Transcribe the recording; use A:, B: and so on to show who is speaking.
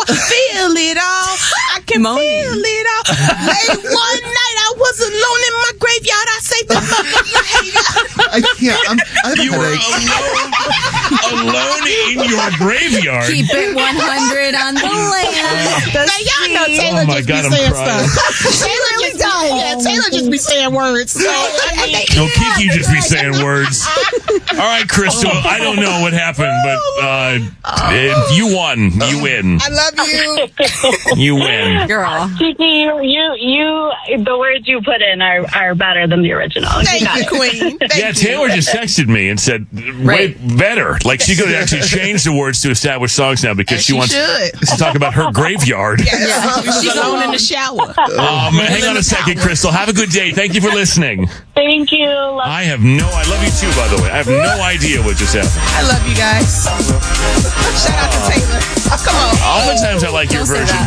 A: feel it all. I can feel it all. Late one night, I was alone in my graveyard. I say the
B: I can't. I have a
C: You were
B: headache.
C: alone in your graveyard.
D: Keep it 100 on the land.
A: Now, y'all know Taylor
C: Oh my
A: just
C: God,
A: be
C: I'm
A: saying
C: crying.
A: stuff. Taylor just Taylor just be saying words. So,
C: No, Kiki just be saying words. All right, Crystal. I don't know what happened, but you won. You win.
A: I love you.
C: You win.
D: Girl.
E: Kiki, you, the words you put in are better than the original.
A: Thank you, Queen.
C: Yeah, Taylor just texted me and said, way better. Like, she could actually change the words to established songs now because she wants to talk about her graveyard.
A: Yes. She's alone in the shower.
C: Hang on a second, Crystal. Have a good day. Thank you for listening.
E: Thank you.
C: I love you too, by the way. I have no idea what just happened.
A: I love you guys. Shout out to Taylor. Come on.
C: All the times I like your
D: Don't say
C: version.
D: that.